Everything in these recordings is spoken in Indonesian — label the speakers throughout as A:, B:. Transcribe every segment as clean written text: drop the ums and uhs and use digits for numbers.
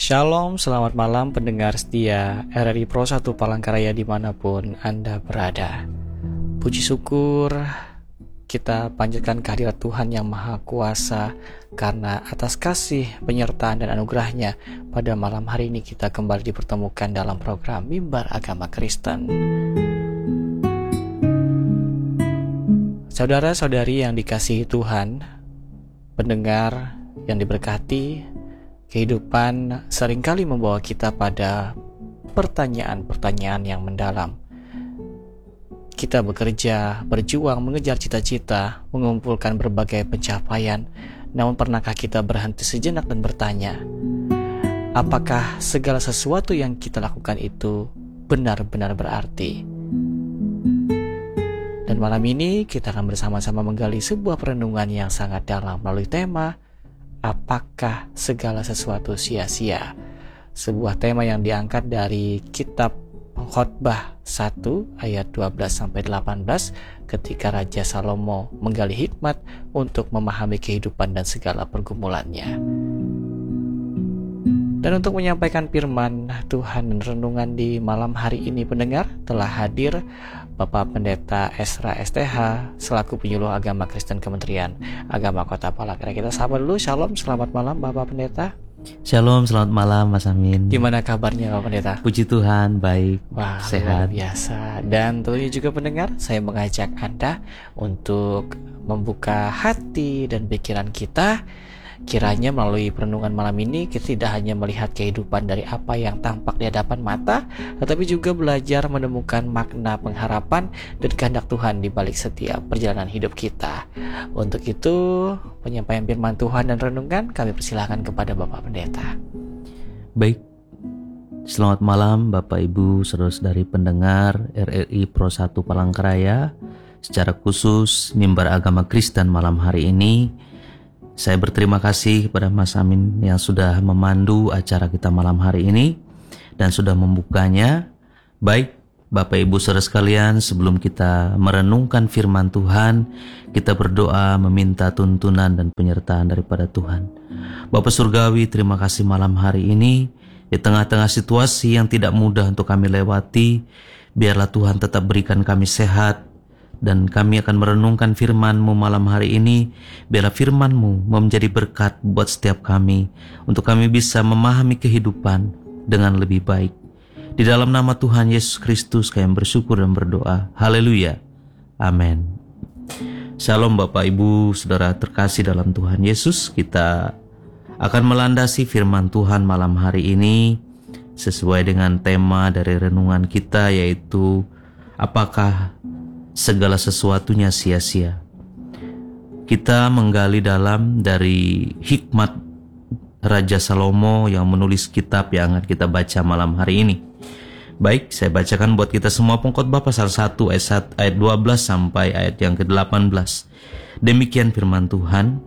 A: Shalom, selamat malam pendengar setia RRI Pro 1 Palangkaraya dimanapun Anda berada. Puji syukur kita panjatkan kehadirat Tuhan yang Maha Kuasa, karena atas kasih, penyertaan dan anugerahnya pada malam hari ini kita kembali dipertemukan dalam program Mimbar Agama Kristen. Saudara-saudari yang dikasihi Tuhan, pendengar yang diberkati, kehidupan seringkali membawa kita pada pertanyaan-pertanyaan yang mendalam. Kita bekerja, berjuang, mengejar cita-cita, mengumpulkan berbagai pencapaian. Namun pernahkah kita berhenti sejenak dan bertanya, apakah segala sesuatu yang kita lakukan itu benar-benar berarti? Dan malam ini kita akan bersama-sama menggali sebuah perenungan yang sangat dalam melalui tema apakah segala sesuatu sia-sia? Sebuah tema yang diangkat dari kitab Khotbah 1 ayat 12-18 ketika Raja Salomo menggali hikmat untuk memahami kehidupan dan segala pergumulannya. Dan untuk menyampaikan firman Tuhan dan renungan di malam hari ini, pendengar, telah hadir Bapak Pendeta Esra STH selaku penyuluh agama Kristen Kementerian Agama Kota Palangkaraya. Kita sapa dulu. Shalom, selamat malam Bapak Pendeta.
B: Shalom, selamat malam Mas Amin.
A: Gimana kabarnya Bapak Pendeta?
B: Puji Tuhan, baik.
A: Wah,
B: sehat.
A: Luar biasa. Dan tentunya juga pendengar, saya mengajak Anda untuk membuka hati dan pikiran kita. Kiranya melalui perenungan malam ini kita tidak hanya melihat kehidupan dari apa yang tampak di hadapan mata, tetapi juga belajar menemukan makna pengharapan dan kehendak Tuhan di balik setiap perjalanan hidup kita. Untuk itu, penyampaian firman Tuhan dan renungan kami persilahkan kepada Bapak Pendeta.
B: Baik, selamat malam Bapak Ibu saudara-saudari pendengar RRI Pro 1 Palangkaraya. Secara khusus Mimbar Agama Kristen malam hari ini, saya berterima kasih kepada Mas Amin yang sudah memandu acara kita malam hari ini dan sudah membukanya. Baik, Bapak Ibu saudara sekalian, sebelum kita merenungkan firman Tuhan, kita berdoa meminta tuntunan dan penyertaan daripada Tuhan. Bapa Surgawi, terima kasih malam hari ini. Di tengah-tengah situasi yang tidak mudah untuk kami lewati, biarlah Tuhan tetap berikan kami sehat, dan kami akan merenungkan firman-Mu malam hari ini. Biarlah firman-Mu menjadi berkat buat setiap kami, untuk kami bisa memahami kehidupan dengan lebih baik. Di dalam nama Tuhan Yesus Kristus kami bersyukur dan berdoa. Haleluya. Amin. Shalom Bapak Ibu saudara terkasih dalam Tuhan Yesus. Kita akan melandasi firman Tuhan malam hari ini sesuai dengan tema dari renungan kita, yaitu apakah segala sesuatunya sia-sia. Kita menggali dalam dari hikmat Raja Salomo yang menulis kitab yang akan kita baca malam hari ini. Baik, saya bacakan buat kita semua Pengkhotbah pasal 1 ayat 12 sampai ayat yang ke-18. Demikian firman Tuhan.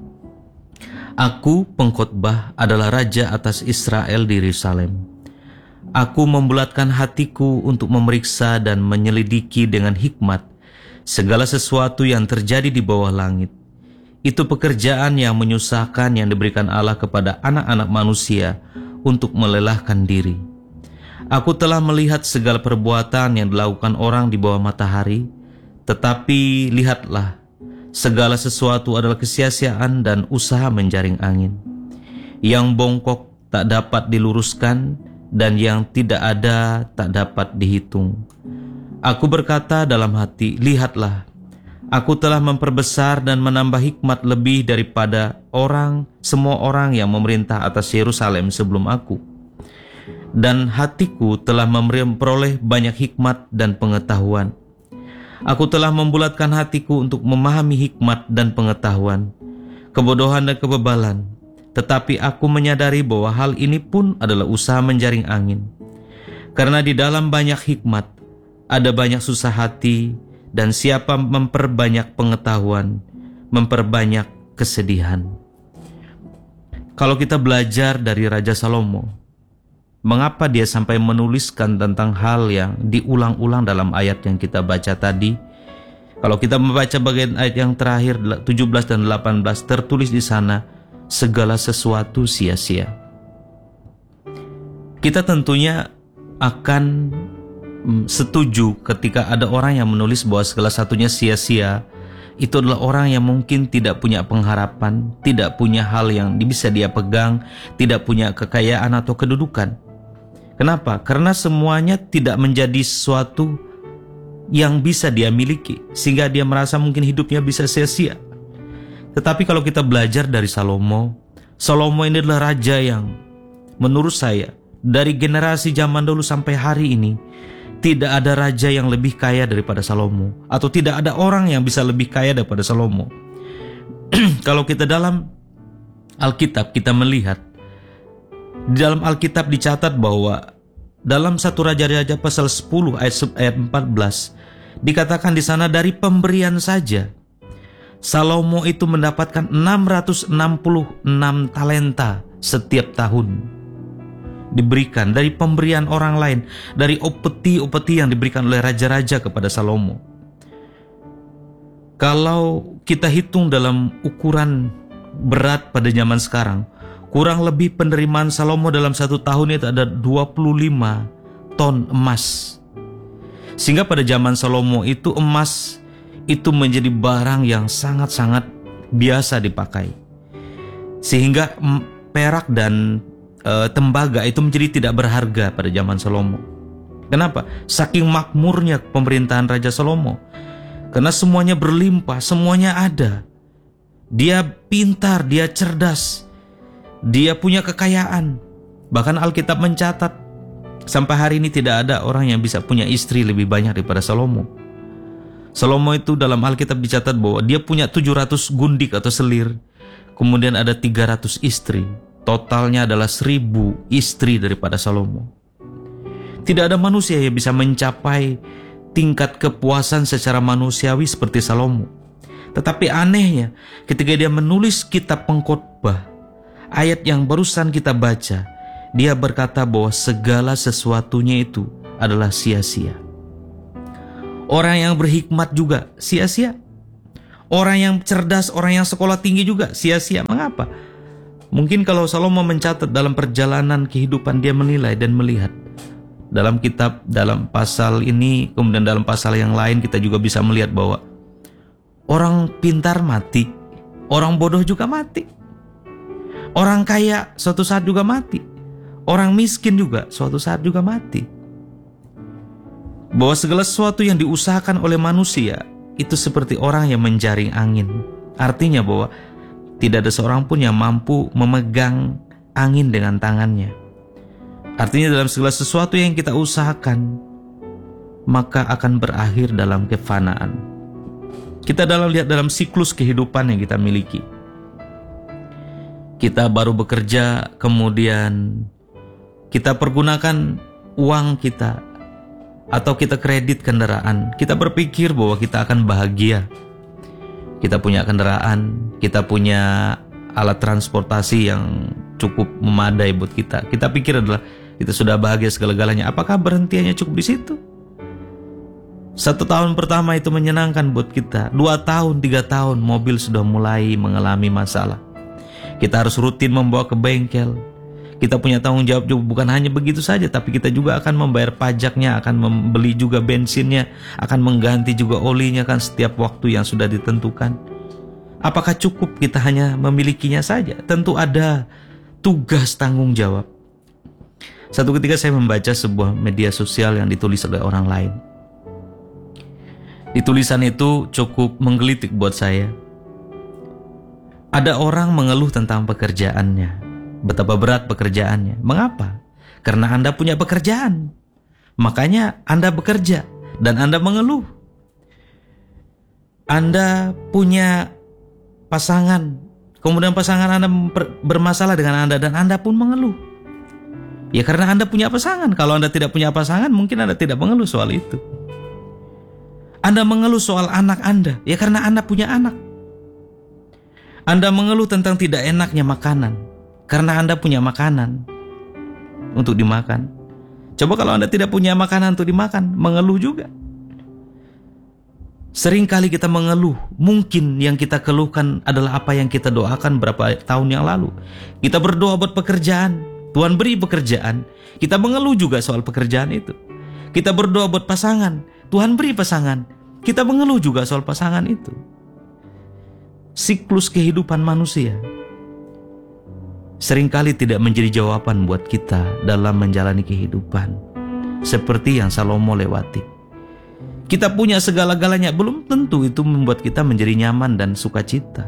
B: Aku pengkhotbah adalah raja atas Israel di Yerusalem. Aku membulatkan hatiku untuk memeriksa dan menyelidiki dengan hikmat segala sesuatu yang terjadi di bawah langit. Itu pekerjaan yang menyusahkan yang diberikan Allah kepada anak-anak manusia untuk melelahkan diri. Aku telah melihat segala perbuatan yang dilakukan orang di bawah matahari, tetapi lihatlah, segala sesuatu adalah kesia-siaan dan usaha menjaring angin. Yang bongkok tak dapat diluruskan, dan yang tidak ada tak dapat dihitung. Aku berkata dalam hati, lihatlah, aku telah memperbesar dan menambah hikmat lebih daripada semua orang yang memerintah atas Yerusalem sebelum aku. Dan hatiku telah memperoleh banyak hikmat dan pengetahuan. Aku telah membulatkan hatiku untuk memahami hikmat dan pengetahuan, kebodohan dan kebebalan. Tetapi aku menyadari bahwa hal ini pun adalah usaha menjaring angin. Karena di dalam banyak hikmat ada banyak susah hati, dan siapa memperbanyak pengetahuan, memperbanyak kesedihan. Kalau kita belajar dari Raja Salomo, mengapa dia sampai menuliskan tentang hal yang diulang-ulang dalam ayat yang kita baca tadi? Kalau kita membaca bagian ayat yang terakhir 17 dan 18, tertulis di sana, segala sesuatu sia-sia. kita tentunya akan setuju ketika ada orang yang menulis bahwa segala satunya sia-sia. Itu adalah orang yang mungkin tidak punya pengharapan, tidak punya hal yang bisa dia pegang, tidak punya kekayaan atau kedudukan. Kenapa? Karena semuanya tidak menjadi sesuatu yang bisa dia miliki, sehingga dia merasa mungkin hidupnya bisa sia-sia. Tetapi kalau kita belajar dari Salomo ini adalah raja yang menurut saya dari generasi zaman dulu sampai hari ini tidak ada raja yang lebih kaya daripada Salomo, atau tidak ada orang yang bisa lebih kaya daripada Salomo. Kalau kita dalam Alkitab kita melihat, di dalam Alkitab dicatat bahwa dalam 1 Raja-Raja pasal 10 ayat 14 dikatakan di sana dari pemberian saja Salomo itu mendapatkan 666 talenta setiap tahun. Diberikan dari pemberian orang lain, dari upeti-upeti yang diberikan oleh raja-raja kepada Salomo. Kalau kita hitung dalam ukuran berat pada zaman sekarang, kurang lebih penerimaan Salomo dalam 1 tahun itu ada 25 ton emas. Sehingga pada zaman Salomo itu emas itu menjadi barang yang sangat-sangat biasa dipakai. Sehingga perak dan tembaga itu menjadi tidak berharga pada zaman Salomo. Kenapa? Saking makmurnya pemerintahan Raja Salomo. Karena semuanya berlimpah, semuanya ada. Dia pintar, dia cerdas, dia punya kekayaan. Bahkan Alkitab mencatat sampai hari ini tidak ada orang yang bisa punya istri lebih banyak daripada Salomo. Salomo itu dalam Alkitab dicatat bahwa dia punya 700 gundik atau selir. Kemudian ada 300 istri. Totalnya adalah 1000 istri daripada Salomo. Tidak ada manusia yang bisa mencapai tingkat kepuasan secara manusiawi seperti Salomo. Tetapi anehnya, ketika dia menulis kitab Pengkhotbah, ayat yang barusan kita baca, dia berkata bahwa segala sesuatunya itu adalah sia-sia. Orang yang berhikmat juga sia-sia. Orang yang cerdas, orang yang sekolah tinggi juga sia-sia. Mengapa? Mungkin kalau Salomo mencatat dalam perjalanan kehidupan, dia menilai dan melihat. Dalam kitab, dalam pasal ini, kemudian dalam pasal yang lain kita juga bisa melihat bahwa orang pintar mati, orang bodoh juga mati. Orang kaya suatu saat juga mati. Orang miskin juga suatu saat juga mati. Bahwa segala sesuatu yang diusahakan oleh manusia itu seperti orang yang menjaring angin. Artinya bahwa tidak ada seorang pun yang mampu memegang angin dengan tangannya. Artinya dalam segala sesuatu yang kita usahakan, maka akan berakhir dalam kefanaan. Kita lihat dalam siklus kehidupan yang kita miliki. Kita baru bekerja, kemudian kita pergunakan uang kita, atau kita kredit kendaraan. Kita berpikir bahwa kita akan bahagia. Kita punya kendaraan, kita punya alat transportasi yang cukup memadai buat kita. Kita pikir adalah kita sudah bahagia segala-galanya. Apakah berhentinya cukup di situ? 1 tahun pertama itu menyenangkan buat kita. 2 tahun, 3 tahun mobil sudah mulai mengalami masalah. Kita harus rutin membawa ke bengkel. Kita punya tanggung jawab juga, bukan hanya begitu saja, tapi kita juga akan membayar pajaknya, akan membeli juga bensinnya, akan mengganti juga olinya kan setiap waktu yang sudah ditentukan. Apakah cukup kita hanya memilikinya saja? Tentu ada tugas tanggung jawab. Satu ketika saya membaca sebuah media sosial yang ditulis oleh orang lain. Di tulisan itu cukup menggelitik buat saya. Ada orang mengeluh tentang pekerjaannya. Betapa berat pekerjaannya. Mengapa? Karena Anda punya pekerjaan. Makanya Anda bekerja dan Anda mengeluh. Anda punya pasangan, kemudian pasangan Anda bermasalah dengan Anda dan Anda pun mengeluh. Ya karena Anda punya pasangan. Kalau Anda tidak punya pasangan, mungkin Anda tidak mengeluh soal itu. Anda mengeluh soal anak Anda. Ya karena Anda punya anak. Anda mengeluh tentang tidak enaknya makanan. Karena Anda punya makanan untuk dimakan. Coba kalau Anda tidak punya makanan untuk dimakan, mengeluh juga. Seringkali kita mengeluh. Mungkin yang kita keluhkan adalah apa yang kita doakan berapa tahun yang lalu. Kita berdoa buat pekerjaan. Tuhan beri pekerjaan, kita mengeluh juga soal pekerjaan itu. Kita berdoa buat pasangan, Tuhan beri pasangan, kita mengeluh juga soal pasangan itu. Siklus kehidupan manusia seringkali tidak menjadi jawaban buat kita dalam menjalani kehidupan, seperti yang Salomo lewati. Kita punya segala-galanya, belum tentu itu membuat kita menjadi nyaman dan sukacita.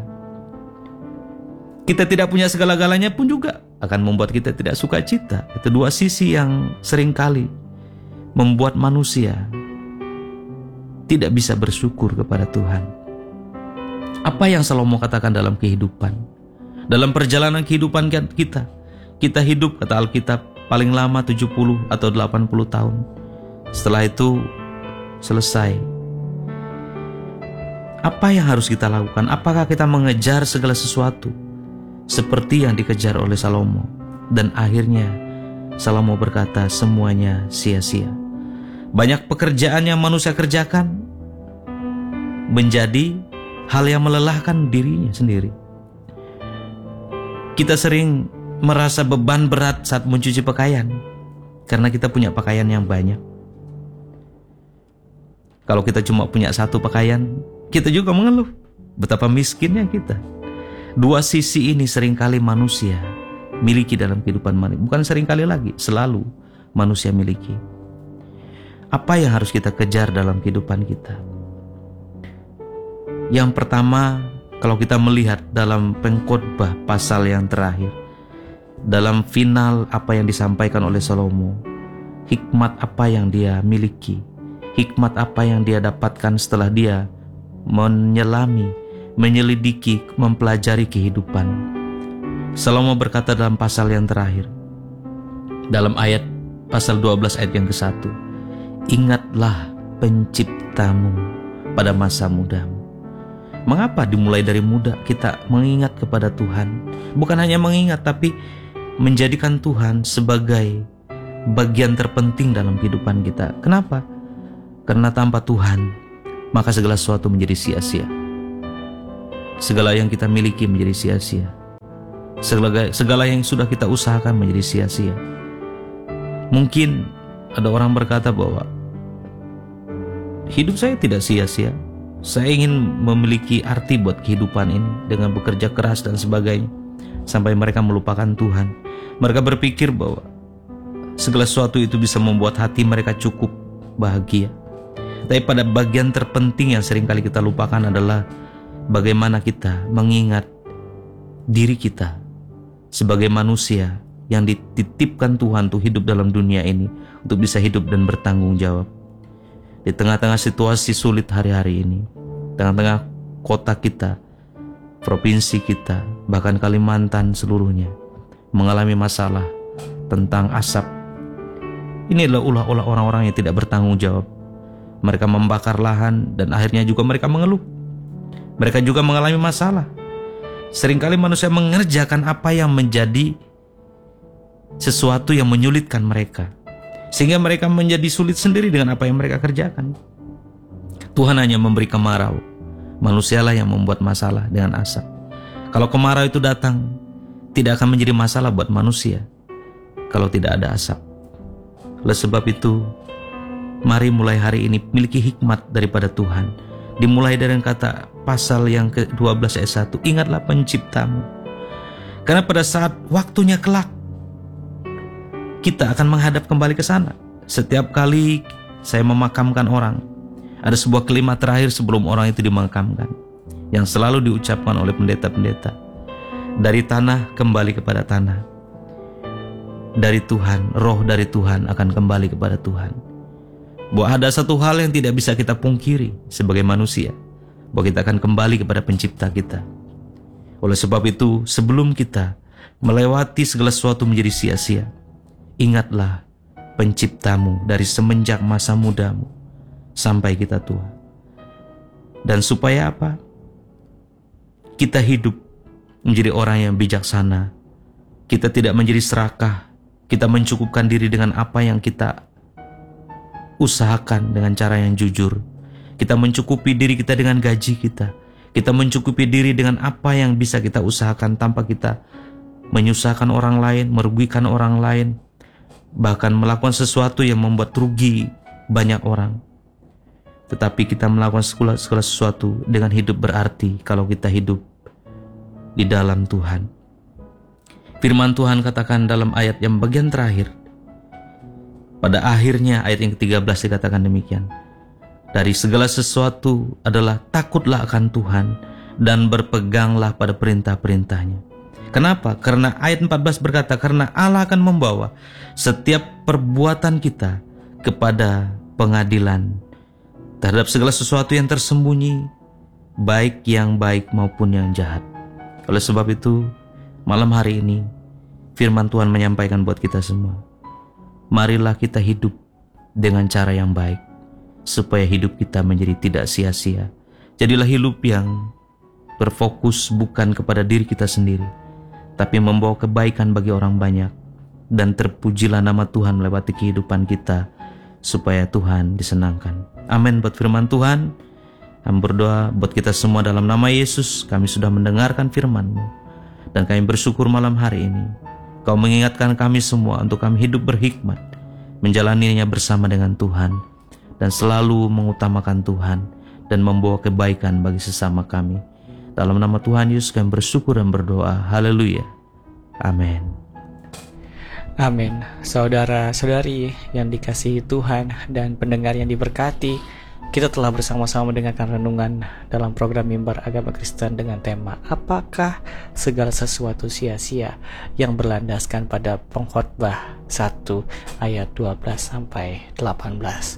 B: Kita tidak punya segala-galanya pun juga akan membuat kita tidak sukacita. Itu dua sisi yang seringkali membuat manusia tidak bisa bersyukur kepada Tuhan. Apa yang Salomo katakan dalam kehidupan? Dalam perjalanan kehidupan kita hidup, kata Alkitab, paling lama 70 atau 80 tahun. Setelah itu selesai. Apa yang harus kita lakukan? Apakah kita mengejar segala sesuatu seperti yang dikejar oleh Salomo? Dan akhirnya Salomo berkata, semuanya sia-sia. Banyak pekerjaan yang manusia kerjakan menjadi hal yang melelahkan dirinya sendiri. Kita sering merasa beban berat saat mencuci pakaian karena kita punya pakaian yang banyak. Kalau kita cuma punya satu pakaian, kita juga mengeluh betapa miskinnya kita. Dua sisi ini seringkali manusia miliki dalam kehidupan manusia. Bukan seringkali lagi, selalu manusia miliki. Apa yang harus kita kejar dalam kehidupan kita? Yang pertama, kalau kita melihat dalam Pengkhotbah pasal yang terakhir, dalam final apa yang disampaikan oleh Salomo, hikmat apa yang dia miliki, hikmat apa yang dia dapatkan setelah dia menyelami, menyelidiki, mempelajari kehidupan. Salomo berkata dalam pasal yang terakhir, dalam ayat pasal 12 ayat yang ke-1, ingatlah penciptamu pada masa mudamu. Mengapa dimulai dari muda kita mengingat kepada Tuhan? Bukan hanya mengingat, tapi menjadikan Tuhan sebagai bagian terpenting dalam kehidupan kita. Kenapa? Karena tanpa Tuhan, maka segala sesuatu menjadi sia-sia. Segala yang kita miliki menjadi sia-sia. Segala yang sudah kita usahakan menjadi sia-sia. Mungkin ada orang berkata bahwa hidup saya tidak sia-sia. Saya ingin memiliki arti buat kehidupan ini dengan bekerja keras dan sebagainya. Sampai mereka melupakan Tuhan. Mereka berpikir bahwa segala sesuatu itu bisa membuat hati mereka cukup bahagia. Tapi pada bagian terpenting yang seringkali kita lupakan adalah bagaimana kita mengingat diri kita sebagai manusia yang dititipkan Tuhan untuk hidup dalam dunia ini, untuk bisa hidup dan bertanggung jawab. Di tengah-tengah situasi sulit hari-hari ini, tengah-tengah kota kita, provinsi kita, bahkan Kalimantan seluruhnya mengalami masalah tentang asap. Ini adalah ulah orang-orang yang tidak bertanggung jawab. Mereka membakar lahan dan akhirnya juga mereka mengeluh. Mereka juga mengalami masalah. Seringkali manusia mengerjakan apa yang menjadi sesuatu yang menyulitkan mereka, sehingga mereka menjadi sulit sendiri dengan apa yang mereka kerjakan. Tuhan hanya memberi kemarau, manusialah yang membuat masalah dengan asap. Kalau kemarau itu datang, tidak akan menjadi masalah buat manusia kalau tidak ada asap. Oleh sebab itu, mari mulai hari ini miliki hikmat daripada Tuhan. Dimulai dari kata pasal yang ke-12 ayat 1, ingatlah penciptamu. Karena pada saat waktunya kelak, kita akan menghadap kembali ke sana. Setiap kali saya memakamkan orang, ada sebuah kalimat terakhir sebelum orang itu dimakamkan yang selalu diucapkan oleh pendeta-pendeta. Dari tanah kembali kepada tanah. Dari Tuhan, roh dari Tuhan akan kembali kepada Tuhan. Bahwa ada satu hal yang tidak bisa kita pungkiri sebagai manusia, bahwa kita akan kembali kepada pencipta kita. Oleh sebab itu, sebelum kita melewati segala sesuatu menjadi sia-sia, ingatlah penciptamu dari semenjak masa mudamu sampai kita tua. Dan supaya apa? Kita hidup menjadi orang yang bijaksana. Kita tidak menjadi serakah. Kita mencukupkan diri dengan apa yang kita usahakan dengan cara yang jujur. Kita mencukupi diri kita dengan gaji kita. Kita mencukupi diri dengan apa yang bisa kita usahakan tanpa kita menyusahkan orang lain, merugikan orang lain, bahkan melakukan sesuatu yang membuat rugi banyak orang. Tetapi kita melakukan segala sesuatu dengan hidup berarti kalau kita hidup di dalam Tuhan. Firman Tuhan katakan dalam ayat yang bagian terakhir, pada akhirnya ayat yang ke-13 dikatakan demikian. Dari segala sesuatu adalah takutlah akan Tuhan dan berpeganglah pada perintah-perintahnya. Kenapa? Karena ayat 14 berkata, karena Allah akan membawa setiap perbuatan kita kepada pengadilan terhadap segala sesuatu yang tersembunyi, baik yang baik maupun yang jahat. Oleh sebab itu, malam hari ini firman Tuhan menyampaikan buat kita semua, marilah kita hidup dengan cara yang baik, supaya hidup kita menjadi tidak sia-sia. Jadilah hidup yang berfokus bukan kepada diri kita sendiri, tapi membawa kebaikan bagi orang banyak. Dan terpujilah nama Tuhan melewati kehidupan kita, supaya Tuhan disenangkan. Amin buat firman Tuhan. Kami berdoa buat kita semua dalam nama Yesus. Kami sudah mendengarkan firman-Mu, dan kami bersyukur malam hari ini Kau mengingatkan kami semua untuk kami hidup berhikmat, menjalaninya bersama dengan Tuhan, dan selalu mengutamakan Tuhan dan membawa kebaikan bagi sesama kami. Dalam nama Tuhan Yesus kami bersyukur dan berdoa. Haleluya. Amin.
A: Amin. Saudara-saudari yang dikasihi Tuhan dan pendengar yang diberkati, kita telah bersama-sama mendengarkan renungan dalam program Mimbar Agama Kristen dengan tema Apakah Segala Sesuatu Sia-sia, yang berlandaskan pada Pengkhotbah 1 ayat 12 sampai 18.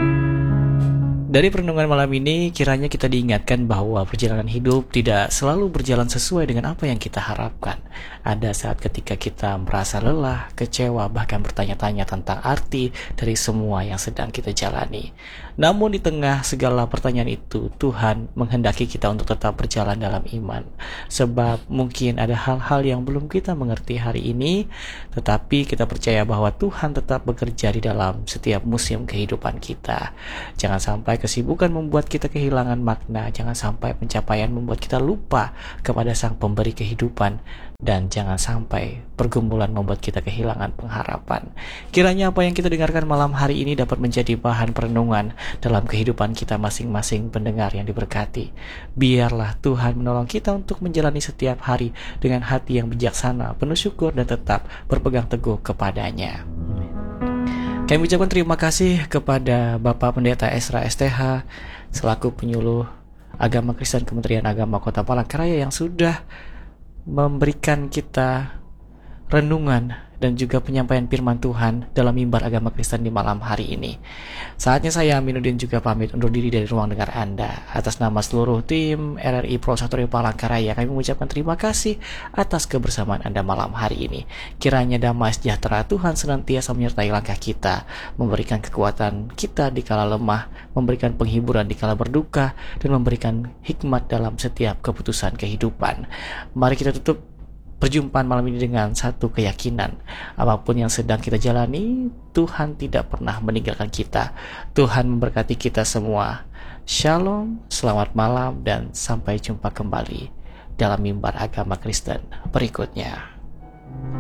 A: Dari perenungan malam ini, kiranya kita diingatkan bahwa perjalanan hidup tidak selalu berjalan sesuai dengan apa yang kita harapkan. Ada saat ketika kita merasa lelah, kecewa, bahkan bertanya-tanya tentang arti dari semua yang sedang kita jalani. Namun di tengah segala pertanyaan itu, Tuhan menghendaki kita untuk tetap berjalan dalam iman. Sebab mungkin ada hal-hal yang belum kita mengerti hari ini, tetapi kita percaya bahwa Tuhan tetap bekerja di dalam setiap musim kehidupan kita. Jangan sampai kesibukan membuat kita kehilangan makna, jangan sampai pencapaian membuat kita lupa kepada Sang Pemberi kehidupan, dan jangan sampai pergumulan membuat kita kehilangan pengharapan. Kiranya apa yang kita dengarkan malam hari ini dapat menjadi bahan perenungan dalam kehidupan kita masing-masing pendengar yang diberkati. Biarlah Tuhan menolong kita untuk menjalani setiap hari dengan hati yang bijaksana, penuh syukur, dan tetap berpegang teguh kepadanya. Kami ucapkan terima kasih kepada Bapak Pendeta Esra STH selaku penyuluh Agama Kristen Kementerian Agama Kota Palangkaraya yang sudah memberikan kita renungan dan juga penyampaian firman Tuhan dalam Mimbar Agama Kristen di malam hari ini. Saatnya saya Aminuddin juga pamit undur diri dari ruang dengar Anda. Atas nama seluruh tim RRI Pro 1 Palangkaraya, kami mengucapkan terima kasih atas kebersamaan Anda malam hari ini. Kiranya damai sejahtera Tuhan senantiasa menyertai langkah kita, memberikan kekuatan kita di kala lemah, memberikan penghiburan di kala berduka, dan memberikan hikmat dalam setiap keputusan kehidupan. Mari kita tutup perjumpaan malam ini dengan satu keyakinan. Apapun yang sedang kita jalani, Tuhan tidak pernah meninggalkan kita. Tuhan memberkati kita semua. Shalom, selamat malam, dan sampai jumpa kembali dalam Mimbar Agama Kristen berikutnya.